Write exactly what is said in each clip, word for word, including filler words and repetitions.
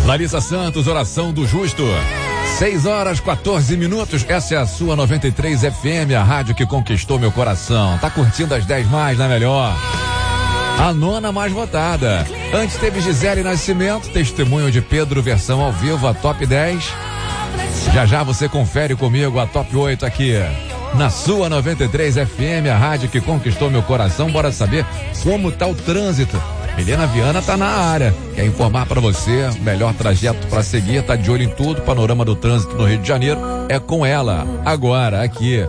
Larissa Santos, oração do justo. seis horas, quatorze minutos. Essa é a sua noventa e três F M, a rádio que conquistou meu coração. Tá curtindo as dez mais, na melhor? A nona mais votada. Antes teve Gisele Nascimento, testemunho de Pedro, versão ao vivo, a top dez. Já já você confere comigo a top oito aqui na sua noventa e três F M, a rádio que conquistou meu coração. Bora saber como tá o trânsito. Milena Viana tá na área, quer informar para você o melhor trajeto para seguir, tá de olho em tudo. Panorama do trânsito no Rio de Janeiro é com ela, agora aqui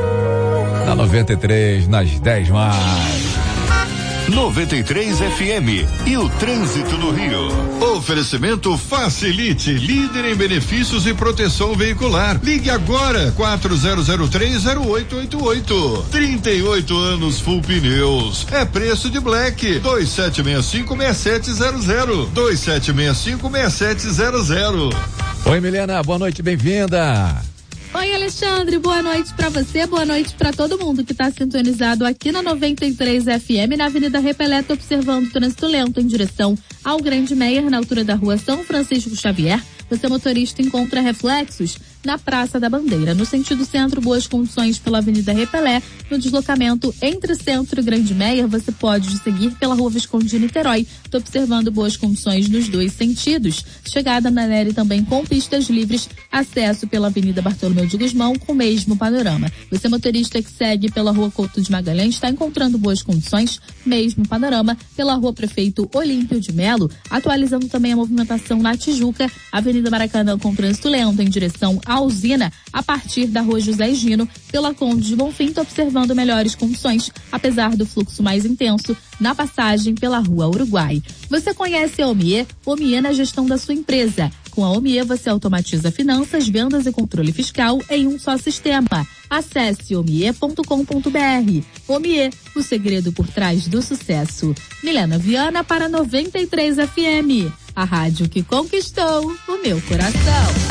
na noventa e três, nas dez mais. noventa e três F M e o trânsito no Rio. Oferecimento Facilite, líder em benefícios e proteção veicular. Ligue agora, quatro zero zero três zero oito oito oito. trinta e oito anos Full Pneus. É preço de Black. dois sete seis cinco, seis sete zero zero. dois sete seis cinco, seis sete zero zero. Oi, Milena, boa noite, bem-vinda. Oi, Alexandre, boa noite pra você, boa noite pra todo mundo que tá sintonizado aqui na noventa e três F M, na Avenida Repelé, observando o trânsito lento em direção ao Grande Meier, na altura da rua São Francisco Xavier. Você, motorista, encontra reflexos na Praça da Bandeira. No sentido centro, boas condições pela Avenida Repelé. No deslocamento entre Centro e Grande Meier, você pode seguir pela Rua Visconde de Niterói. Estou observando boas condições nos dois sentidos. Chegada na Nery também com pistas livres. Acesso pela Avenida Bartolomeu de Gusmão com o mesmo panorama. Você, motorista que segue pela Rua Couto de Magalhães, está encontrando boas condições, mesmo panorama, pela Rua Prefeito Olímpio de Melo. Atualizando também a movimentação na Tijuca, Avenida Maracanã com trânsito lento em direção à usina, a partir da Rua José Gino, pela Conde de Bonfim, tô observando melhores condições, apesar do fluxo mais intenso na passagem pela Rua Uruguai. Você conhece a Omie? Omie na gestão da sua empresa. Com a Omie você automatiza finanças, vendas e controle fiscal em um só sistema. Acesse omie ponto com ponto b r. Omie, o segredo por trás do sucesso. Milena Viana para noventa e três F M, a rádio que conquistou o meu coração.